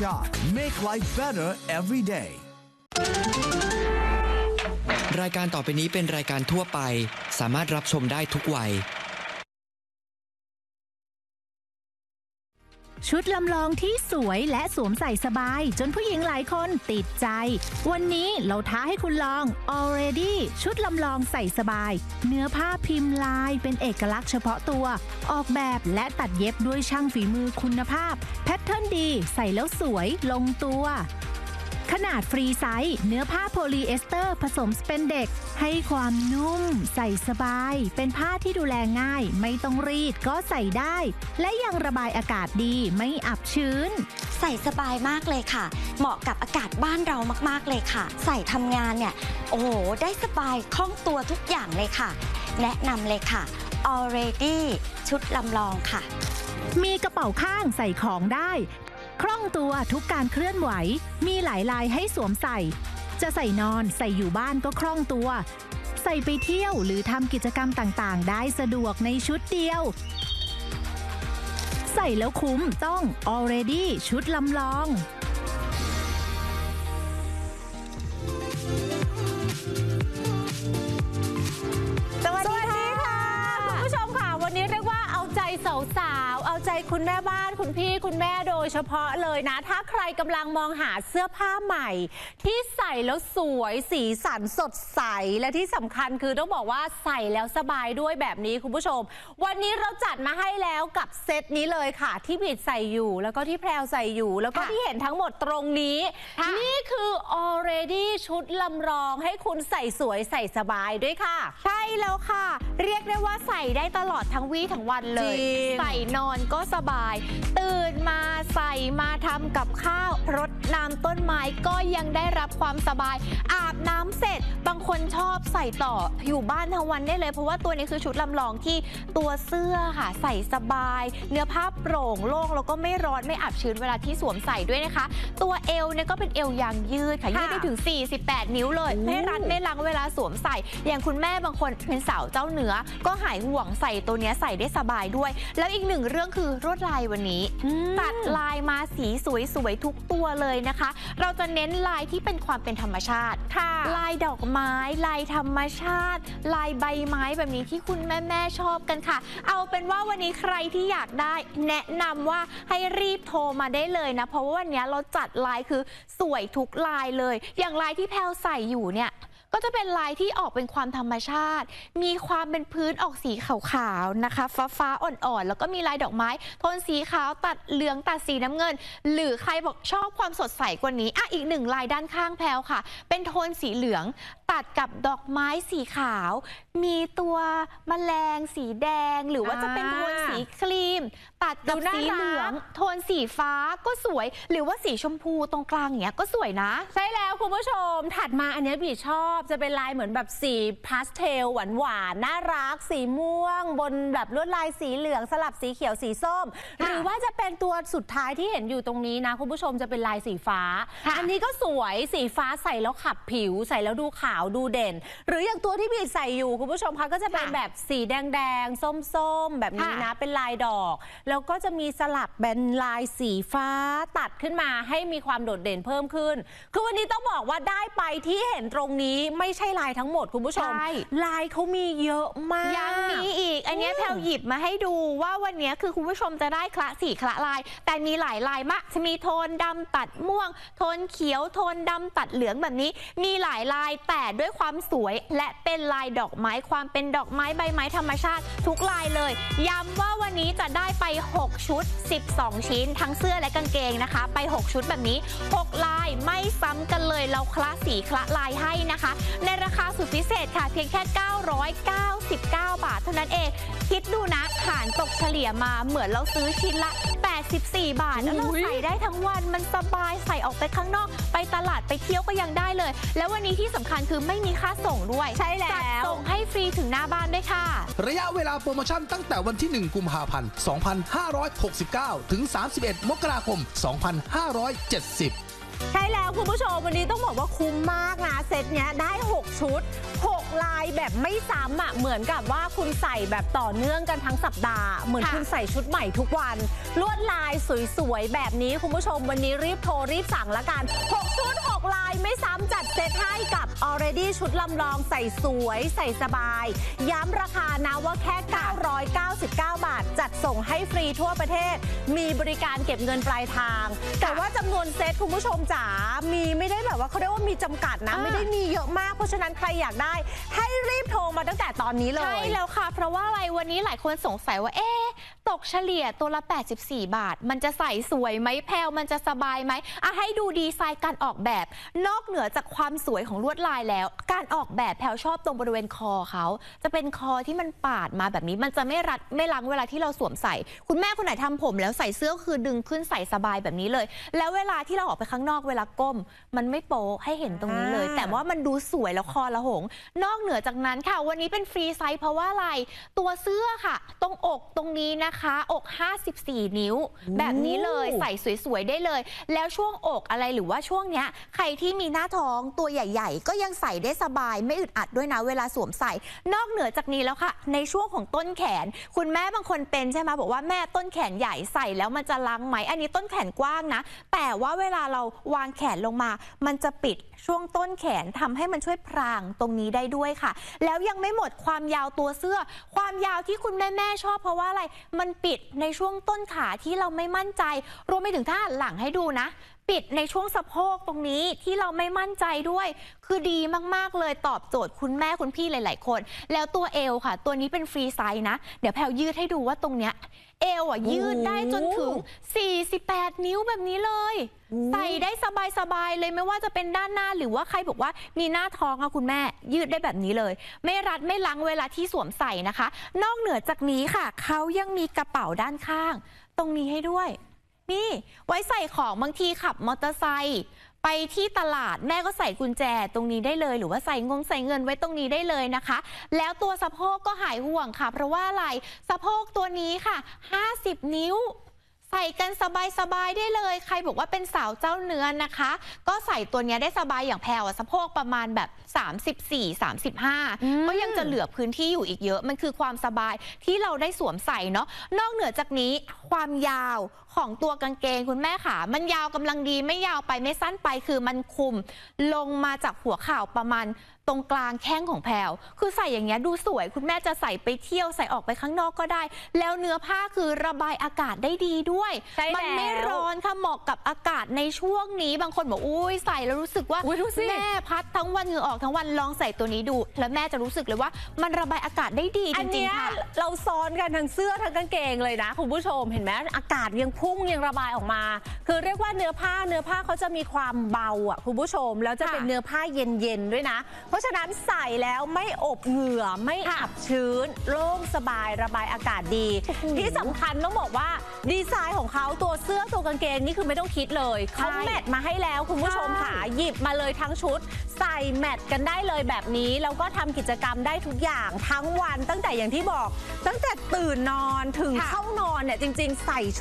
Shop Make life better every day รายการต่อไปนี้เป็นรายการทั่วไปสามารถรับชมได้ทุกวัยชุดลำลองที่สวยและสวมใส่สบายจนผู้หญิงหลายคนติดใจวันนี้เราท้าให้คุณลอง Already ชุดลำลองใส่สบายเนื้อผ้าพิมพ์ลายเป็นเอกลักษณ์เฉพาะตัวออกแบบและตัดเย็บด้วยช่างฝีมือคุณภาพแพทเทิร์นดีใส่แล้วสวยลงตัวขนาดฟรีไซส์เนื้อผ้าโพลีเอสเตอร์ผสมสเปนเด็กให้ความนุ่มใส่สบายเป็นผ้าที่ดูแลง่ายไม่ต้องรีดก็ใส่ได้และยังระบายอากาศดีไม่อับชื้นใส่สบายมากเลยค่ะเหมาะกับอากาศบ้านเรามากๆเลยค่ะใส่ทำงานเนี่ยโอ้โหได้สบายคล่องตัวทุกอย่างเลยค่ะแนะนำเลยค่ะ Already ชุดลำลองค่ะมีกระเป๋าข้างใส่ของได้คล่องตัวทุกการเคลื่อนไหวมีหลายลายให้สวมใส่จะใส่นอนใส่อยู่บ้านก็คล่องตัวใส่ไปเที่ยวหรือทำกิจกรรมต่างๆได้สะดวกในชุดเดียวใส่แล้วคุ้มต้อง Already ชุดลำลองสวัสดีค่ะคุณผู้ชมค่ะวันนี้เรียกว่าเอาใจสาวๆเอาใจคุณแม่บ้านคุณพี่คุณแม่โดยเฉพาะเลยนะถ้าใครกำลังมองหาเสื้อผ้าใหม่ที่ใส่แล้วสวยสีสันสดใสและที่สำคัญคือต้องบอกว่าใส่แล้วสบายด้วยแบบนี้คุณผู้ชมวันนี้เราจัดมาให้แล้วกับเซตนี้เลยค่ะที่บีดใส่อยู่แล้วก็ที่แพรวใส่อยู่แล้วก็ที่เห็นทั้งหมดตรงนี้นี่คือ Already ชุดลำลองให้คุณใส่สวยใส่สบายด้วยค่ะใช่แล้วค่ะเรียกได้ว่าใส่ได้ตลอดทั้งวี่ทั้งวันเลยใส่นอนก็สบายตื่นมาใส่มาทำกับข้าวรดน้ำต้นไม้ก็ยังได้รับความสบายอาบน้ำเสร็จบางคนชอบใส่ต่ออยู่บ้านทั้งวันได้เลยเพราะว่าตัวนี้คือชุดลำลองที่ตัวเสื้อค่ะใส่สบายเนื้อผ้าโปร่งโล่งแล้วก็ไม่ร้อนไม่อับชื้นเวลาที่สวมใส่ด้วยนะคะตัวเอวเนี่ยก็เป็นเอวยางยืดค่ะยืดได้ถึง48นิ้วเลยไม่รัดไม่ลังเวลาสวมใส่อย่างคุณแม่บางคนเป็นสาวเจ้าเนื้อก็หายห่วงใส่ตัวนี้ใส่ได้สบายด้วยแล้วอีกหนึ่งเรื่องคือลวดลายวันนี้ตัดลายมาสีสวยๆทุกตัวเลยนะคะเราจะเน้นลายที่เป็นความเป็นธรรมชาติลายดอกไม้ลายธรรมชาติลายใบไม้แบบนี้ที่คุณแม่ชอบกันค่ะเอาเป็นว่าวันนี้ใครที่อยากได้แนะนำว่าให้รีบโทรมาได้เลยนะเพราะว่าวันนี้เราจัดลายคือสวยทุกลายเลยอย่างลายที่แพลวใส่อยู่เนี่ยก็จะเป็นลายที่ออกเป็นความธรรมชาติมีความเป็นพื้นออกสีขาวๆนะคะฟ้าอ่อนๆแล้วก็มีลายดอกไม้โทนสีขาวตัดเหลืองตัดสีน้ำเงินหรือใครบอกชอบความสดใสกว่านี้อีกหนึ่งลายด้านข้างแพลวค่ะเป็นโทนสีเหลืองตัดกับดอกไม้สีขาวมีตัวแมลงสีแดงหรือว่าจะเป็นโทนสีครีมตัดกับสีเหลืองโทนสีฟ้าก็สวยหรือว่าสีชมพูตรงกลางอย่างเงี้ยก็สวยนะใช่แล้วคุณผู้ชมถัดมาอันนี้บีชอบจะเป็นลายเหมือนแบบสีพาสเทลหวานน่ารักสีม่วงบนแบบลวดลายสีเหลืองสลับสีเขียวสีส้มหรือว่าจะเป็นตัวสุดท้ายที่เห็นอยู่ตรงนี้นะคุณผู้ชมจะเป็นลายสีฟ้าอันนี้ก็สวยสีฟ้าใส่แล้วขับผิวใส่แล้วดูขาวดูเด่นหรืออย่างตัวที่บีใส่อยู่คุณผู้ชมคะก็จะเป็นแบบสีแดงส้มแบบนี้นะเป็นลายดอกแล้วก็จะมีสลักเป็นลายสีฟ้าตัดขึ้นมาให้มีความโดดเด่นเพิ่มขึ้นคือวันนี้ต้องบอกว่าได้ไปที่เห็นตรงนี้ไม่ใช่ลายทั้งหมดคุณผู้ชมลายเขามีเยอะมากยังมีอีกอันนี้แพลวหยิบมาให้ดูว่าวันนี้คือคุณผู้ชมจะได้คละสีคละลายแต่มีหลายลายมากจะมีโทนดำตัดม่วงโทนเขียวโทนดำตัดเหลืองแบบนี้มีหลายลายแต่ด้วยความสวยและเป็นลายดอกไม้ความเป็นดอกไม้ใบไม้ธรรมชาติทุกลายเลยย้ำว่าวันนี้จะได้ไป6ชุด12ชิ้นทั้งเสื้อและกางเกงนะคะไป6ชุดแบบนี้6ลายไม่ซ้ำกันเลยเราคละสีคละลายให้นะคะในราคาสุดพิเศษค่ะเพียงแค่999 บาทเท่านั้นเองคิดดูนะหารตกเฉลี่ยมาเหมือนเราซื้อชิ้นละ84 บาทแล้วเราใส่ได้ทั้งวันมันสบายใส่ออกไปข้างนอกไปตลาดไปเที่ยวก็ยังได้เลยแล้ววันนี้ที่สำคัญคือไม่มีค่าส่งด้วยใช่แล้วจัดส่งให้ฟรีถึงหน้าบ้านด้วยค่ะระยะเวลาโปรโมชั่นตั้งแต่วันที่1กุมภาพันธ์2569ถึง31มกราคม2570 ใช่แล้วคุณผู้ชมวันนี้ต้องบอกว่าคุ้มมากนะเซตเนี้ยได้6ชุด6ลายแบบไม่ซ้ำอ่ะเหมือนกับว่าคุณใส่แบบต่อเนื่องกันทั้งสัปดาห์เหมือนคุณใส่ชุดใหม่ทุกวันลวดลายสวยๆแบบนี้คุณผู้ชมวันนี้รีบโทรรีบสั่งละกัน6ชุด6ลายไม่ซ้ำจัดเซตให้กับ already ชุดลำลองใส่สวยใส่สบายย้ำราคานะว่าแค่999 บาทจัดส่งให้ฟรีทั่วประเทศมีบริการเก็บเงินปลายทางแต่ว่าจำนวนเซตคุณผู้ชมจ๋ามีไม่ได้แบบว่าเขาเรียกว่ามีจำกัดนะไม่ได้มีเยอะมากเพราะฉะนั้นใครอยากได้ให้รีบโทรมาตั้งแต่ตอนนี้เลยใช่แล้วค่ะเพราะว่าอะไรวันนี้หลายคนสงสัยว่าตกเฉลี่ยตัวละ84 บาทมันจะใส่สวยไหมแพลวมันจะสบายไหมให้ดูดีไซน์การออกแบบนอกเหนือจากความสวยของลวดลายแล้วการออกแบบแพลวชอบตรงบริเวณคอเขาจะเป็นคอที่มันปาดมาแบบนี้มันจะไม่รัดไม่ลังเวลาที่เราสวมใส่คุณแม่คนไหนทำผมแล้วใส่เสื้อคือดึงขึ้นใส่สบายแบบนี้เลยแล้วเวลาที่เราออกไปข้างนอกเวลาก้มมันไม่โป๊ให้เห็นตรงนี้เลยแต่ว่ามันดูสวยแล้วคอละหงนอกเหนือจากนั้นค่ะวันนี้เป็นฟรีไซส์เพราะว่าอะไรตัวเสื้อค่ะตรงอกตรงนี้นะคะอก54 นิ้วแบบนี้เลยใส่สวยๆได้เลยแล้วช่วงอกอะไรหรือว่าช่วงเนี้ยใครที่มีหน้าท้องตัวใหญ่ๆก็ยังใส่ได้สบายไม่อึดอัดด้วยนะเวลาสวมใส่นอกเหนือจากนี้แล้วค่ะในช่วงของต้นแขนคุณแม่บางคนเป็นใช่ไหมบอกว่าแม่ต้นแขนใหญ่ใส่แล้วมันจะลังไหมอันนี้ต้นแขนกว้างนะแต่ว่าเวลาเราวางแขนลงมามันจะปิดช่วงต้นแขนทำให้มันช่วยพรางตรงนี้ได้ด้วยค่ะแล้วยังไม่หมดความยาวตัวเสื้อความยาวที่คุณแม่ชอบเพราะว่าอะไรมันปิดในช่วงต้นขาที่เราไม่มั่นใจรวมไปถึงถ้าหันหลังให้ดูนะปิดในช่วงสะโพกตรงนี้ที่เราไม่มั่นใจด้วยคือดีมากๆเลยตอบโจทย์คุณแม่คุณพี่หลายๆคนแล้วตัวเอวค่ะตัวนี้เป็นฟรีไซส์นะเดี๋ยวแพลวยืดให้ดูว่าตรงเนี้ยเอวยืดได้จนถึง48 นิ้วแบบนี้เลยใส่ได้สบายๆเลยไม่ว่าจะเป็นด้านหน้าหรือว่าใครบอกว่ามีหน้าท้องค่ะคุณแม่ยืดได้แบบนี้เลยไม่รัดไม่ลังเวลาที่สวมใส่นะคะนอกเหนือจากนี้ค่ะเขายังมีกระเป๋าด้านข้างตรงนี้ให้ด้วยนี่ไว้ใส่ของบางทีขับมอเตอร์ไซค์ไปที่ตลาดแม่ก็ใส่กุญแจตรงนี้ได้เลยหรือว่าใส่เงินไว้ตรงนี้ได้เลยนะคะแล้วตัวสะโพกก็หายห่วงค่ะเพราะว่าอะไรสะโพกตัวนี้ค่ะ50 นิ้วใส่กันสบายๆได้เลยใครบอกว่าเป็นสาวเจ้าเนื้อนะคะก็ใส่ตัวนี้ได้สบายอย่างแพรวสะโพกประมาณแบบ34-35ก็ยังจะเหลือพื้นที่อยู่อีกเยอะมันคือความสบายที่เราได้สวมใส่เนาะนอกเหนือจากนี้ความยาวของตัวกางเกงคุณแม่ขามันยาวกำลังดีไม่ยาวไปไม่สั้นไปคือมันคุมลงมาจากหัวเข่าประมาณตรงกลางแข้งของแพรวคือใส่อย่างเงี้ยดูสวยคุณแม่จะใส่ไปเที่ยวใส่ออกไปข้างนอกก็ได้แล้วเนื้อผ้าคือระบายอากาศได้ดีด้วยมันไม่ร้อนค่ะเหมาะกับอากาศในช่วงนี้บางคนบอกอุ้ยใส่แล้วรู้สึกว่าแม่พัดทั้งวันเหงื่อออกทั้งวันลองใส่ตัวนี้ดูแล้วแม่จะรู้สึกเลยว่ามันระบายอากาศได้ดีจริงๆค่ะเราซ้อนกันทั้งเสื้อทั้งกางเกงเลยนะคุณผู้ชมเห็นไหมอากาศยังพุ่งยังระบายออกมาคือเรียกว่าเนื้อผ้าเขาจะมีความเบาอ่ะคุณผู้ชมแล้วจะเป็นเนื้อผ้าเย็นๆด้วยนะเพราะฉะนั้นใส่แล้วไม่อบเหงื่อไม่อับชื้นโล่งสบายระบายอากาศดีที่สำคัญต้องบอกว่าดีไซน์ของเขาตัวเสื้อตัวกางเกงนี่คือไม่ต้องคิดเลยเขาแมทมาให้แล้วคุณผู้ชมค่ะหยิบมาเลยทั้งชุดใส่แมทกันได้เลยแบบนี้แล้วก็ทำกิจกรรมได้ทุกอย่างทั้งวันตั้งแต่อย่างที่บอกตั้งแต่ตื่นนอนถึงเข้านอนเนี่ยจริงๆใส่ชุด